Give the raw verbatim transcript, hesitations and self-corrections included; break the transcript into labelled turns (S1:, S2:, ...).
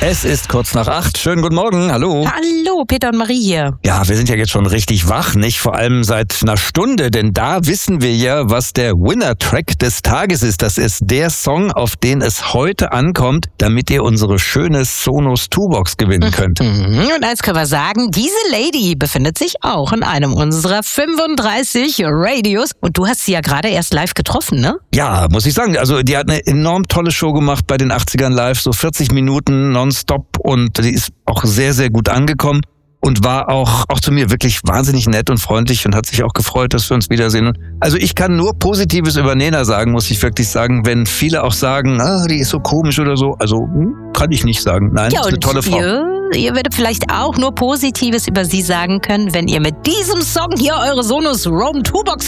S1: Es ist kurz nach acht. Schönen guten Morgen. Hallo.
S2: Hallo, Peter und Marie hier.
S1: Ja, wir sind ja jetzt schon richtig wach, nicht? Vor allem seit einer Stunde, denn da wissen wir ja, was der Winner-Track des Tages ist. Das ist der Song, auf den es heute ankommt, damit ihr unsere schöne Sonos Two-Box gewinnen könnt.
S2: Mhm. Und eins können wir sagen, diese Lady befindet sich auch in einem unserer fünfunddreißig Radios. Und du hast sie ja gerade erst live getroffen, ne?
S1: Ja, muss ich sagen. Also die hat eine enorm tolle Show gemacht bei den achtzigern Live, so vierzig Minuten nonstop, und die ist auch sehr, sehr gut angekommen und war auch, auch zu mir wirklich wahnsinnig nett und freundlich und hat sich auch gefreut, dass wir uns wiedersehen. Also ich kann nur Positives über Nena sagen, muss ich wirklich sagen, wenn viele auch sagen, ah, die ist so komisch oder so, also hm, kann ich nicht sagen. Nein,
S2: Ja,
S1: ist eine tolle Frau.
S2: Ihr, ihr werdet vielleicht auch nur Positives über sie sagen können, wenn ihr mit diesem Song hier eure Sonos Roam Two Box